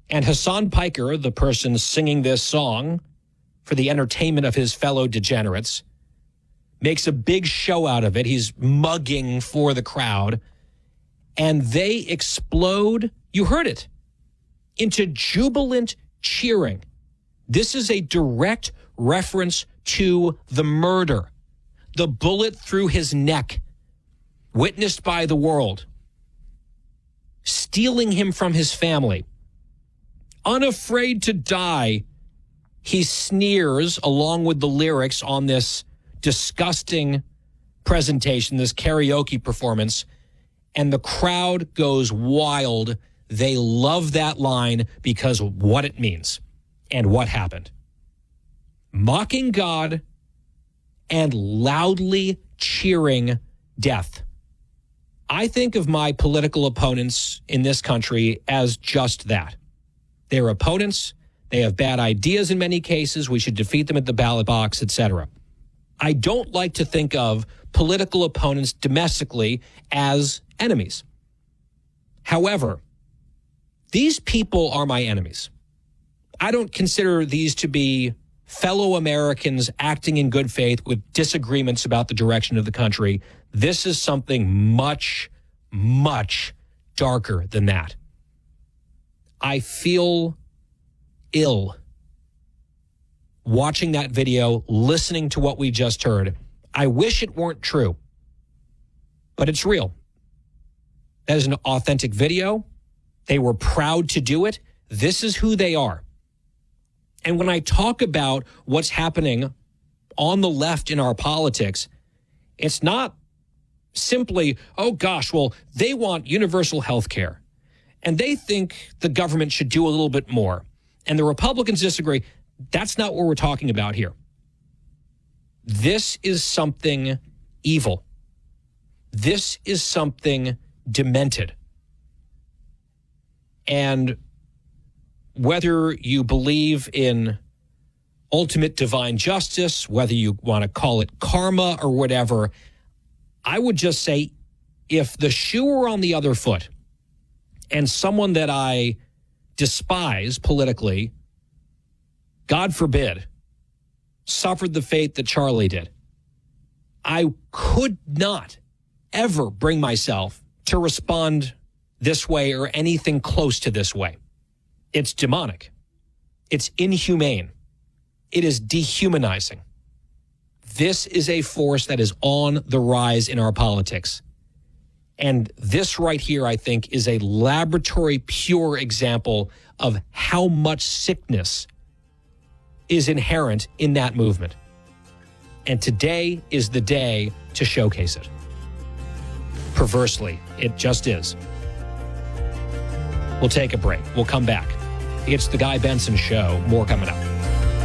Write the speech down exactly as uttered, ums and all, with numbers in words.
And Hassan Piker, the person singing this song for the entertainment of his fellow degenerates, makes a big show out of it. He's mugging for the crowd. And they explode, you heard it, into jubilant cheering. This is a direct reference to the murder, the bullet through his neck, witnessed by the world, stealing him from his family. Unafraid to die, he sneers along with the lyrics on this disgusting presentation, this karaoke performance, and the crowd goes wild. They love that line because of what it means and what happened. Mocking God and loudly cheering death. I think of my political opponents in this country as just that. They're opponents. They have bad ideas in many cases. We should defeat them at the ballot box, et cetera. I don't like to think of political opponents domestically as enemies. However, these people are my enemies. I don't consider these to be fellow Americans acting in good faith with disagreements about the direction of the country. This is something much, much darker than that. I feel ill watching that video, listening to what we just heard. I wish it weren't true, but it's real. That is an authentic video. They were proud to do it. This is who they are. And when I talk about what's happening on the left in our politics, it's not simply, oh gosh, well, they want universal health care. And they think the government should do a little bit more. And the Republicans disagree. That's not what we're talking about here. This is something evil. This is something demented. And whether you believe in ultimate divine justice, whether you want to call it karma or whatever, I would just say if the shoe were on the other foot and someone that I despise politically, God forbid, suffered the fate that Charlie did, I could not ever bring myself to respond this way or anything close to this way. It's demonic. It's inhumane. It is dehumanizing. This is a force that is on the rise in our politics. And this right here, I think, is a laboratory pure example of how much sickness is inherent in that movement. And today is the day to showcase it. Perversely, it just is. We'll take a break. We'll come back. It's the Guy Benson Show. More coming up.